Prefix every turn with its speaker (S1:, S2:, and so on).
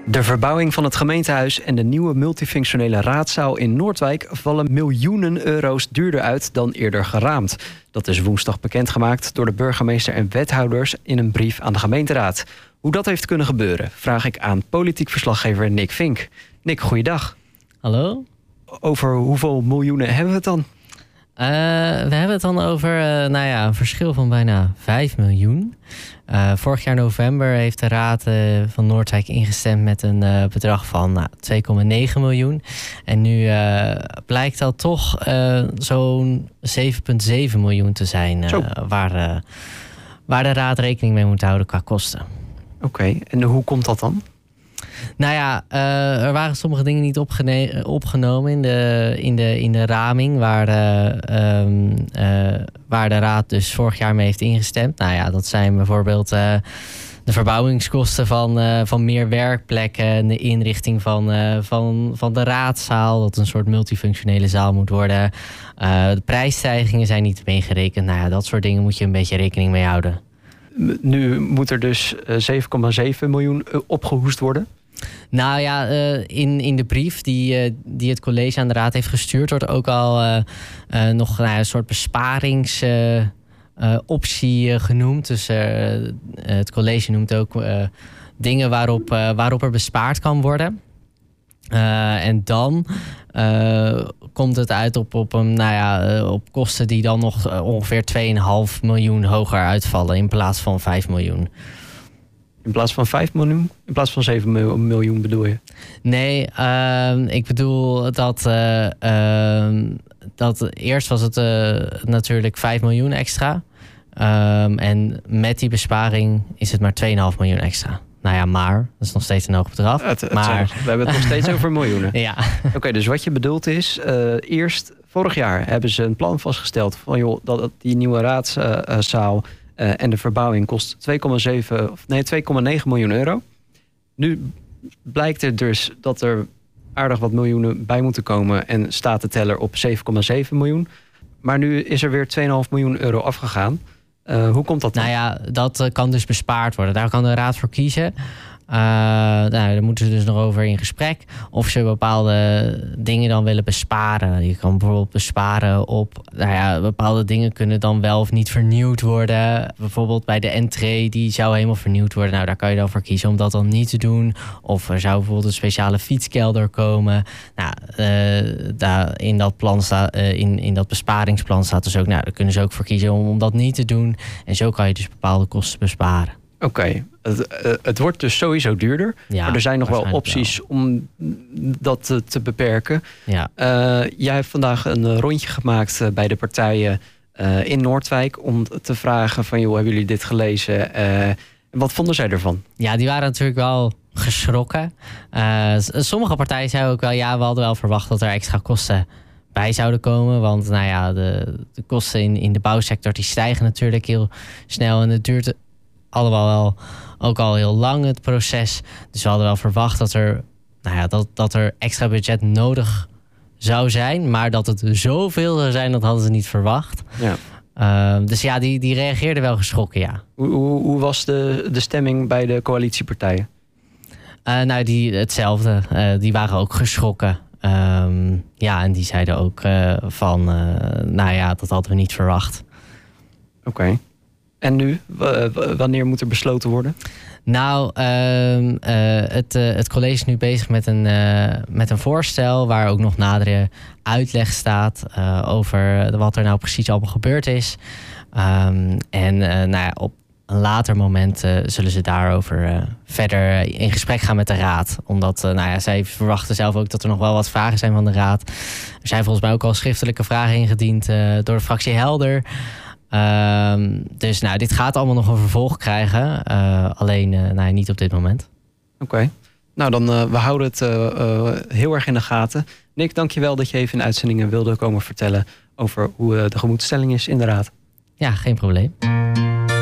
S1: De verbouwing van het gemeentehuis en de nieuwe multifunctionele raadzaal in Noordwijk vallen miljoenen euro's duurder uit dan eerder geraamd. Dat is woensdag bekendgemaakt door de burgemeester en wethouders in een brief aan de gemeenteraad. Hoe dat heeft kunnen gebeuren, vraag ik aan politiek verslaggever Nick Vink. Nick, goeiedag.
S2: Hallo.
S1: Over hoeveel miljoenen hebben we het dan?
S2: We hebben het dan over een verschil van bijna 5 miljoen. Vorig jaar november heeft de Raad van Noordwijk ingestemd met een bedrag van 2,9 miljoen. En nu blijkt dat toch zo'n 7,7 miljoen te zijn waar de Raad rekening mee moet houden qua kosten.
S1: Oké, en hoe komt dat dan?
S2: Nou ja, er waren sommige dingen niet opgenomen in de raming waar de Raad dus vorig jaar mee heeft ingestemd. Nou ja, dat zijn bijvoorbeeld de verbouwingskosten van meer werkplekken en de inrichting van de raadzaal, dat een soort multifunctionele zaal moet worden. De prijsstijgingen zijn niet meegerekend. Nou ja, dat soort dingen moet je een beetje rekening mee houden.
S1: Nu moet er dus 7,7 miljoen opgehoest worden?
S2: Nou ja, in de brief die het college aan de raad heeft gestuurd, wordt ook al nog een soort besparingsoptie genoemd. Dus het college noemt ook dingen waarop er bespaard kan worden. En dan komt het uit op kosten die dan nog ongeveer 2,5 miljoen hoger uitvallen in plaats van 5 miljoen.
S1: In plaats van 5 miljoen? In plaats van 7 miljoen bedoel je?
S2: Nee, ik bedoel dat eerst was het natuurlijk 5 miljoen extra. En met die besparing is het maar 2,5 miljoen extra. Nou ja, maar dat is nog steeds een hoog bedrag.
S1: We hebben het nog steeds over miljoenen.
S2: Ja.
S1: Oké, dus wat je bedoelt is, eerst vorig jaar hebben ze een plan vastgesteld van joh, dat die nieuwe raadszaal en de verbouwing kost 2,9 miljoen euro. Nu blijkt er dus dat er aardig wat miljoenen bij moeten komen en staat de teller op 7,7 miljoen. Maar nu is er weer 2,5 miljoen euro afgegaan. Hoe komt dat dan?
S2: Nou ja, dat kan dus bespaard worden. Daar kan de raad voor kiezen. Daar moeten ze dus nog over in gesprek. Of ze bepaalde dingen dan willen besparen. Je kan bijvoorbeeld besparen op bepaalde dingen kunnen dan wel of niet vernieuwd worden. Bijvoorbeeld bij de entree, die zou helemaal vernieuwd worden. Nou, daar kan je dan voor kiezen om dat dan niet te doen. Of er zou bijvoorbeeld een speciale fietskelder komen. Nou, in dat plan in dat besparingsplan staat dus ook, nou, daar kunnen ze ook voor kiezen om dat niet te doen. En zo kan je dus bepaalde kosten besparen.
S1: Oké, het wordt dus sowieso duurder. Ja, maar er zijn nog wel opties om dat te beperken. Ja. Jij hebt vandaag een rondje gemaakt bij de partijen in Noordwijk om te vragen van joh, hebben jullie dit gelezen? Wat vonden zij ervan? Ja, die waren natuurlijk wel geschrokken.
S2: Sommige partijen zeiden ook wel, ja, we hadden wel verwacht dat er extra kosten bij zouden komen. Want nou ja, de kosten in de bouwsector die stijgen natuurlijk heel snel en het duurt allemaal wel ook al heel lang het proces. Dus we hadden wel verwacht dat er extra budget nodig zou zijn. Maar dat het zoveel zou zijn, dat hadden ze niet verwacht. Ja. Dus ja, die reageerden wel geschrokken, ja.
S1: Hoe was de stemming bij de coalitiepartijen?
S2: Hetzelfde. Die waren ook geschrokken. En die zeiden ook dat hadden we niet verwacht.
S1: Oké. En nu? Wanneer moet er besloten worden?
S2: Nou, het college is nu bezig met een voorstel waar ook nog nadere uitleg staat over wat er nou precies allemaal gebeurd is. Op een later moment zullen ze daarover verder in gesprek gaan met de raad. Omdat zij verwachten zelf ook dat er nog wel wat vragen zijn van de raad. Er zijn volgens mij ook al schriftelijke vragen ingediend door de fractie Helder. Dus dit gaat allemaal nog een vervolg krijgen. Alleen niet op dit moment.
S1: Oké. Nou, dan we houden het heel erg in de gaten. Nick, dankjewel dat je even in uitzendingen wilde komen vertellen over hoe de gemoedstelling is in de raad.
S2: Ja, geen probleem.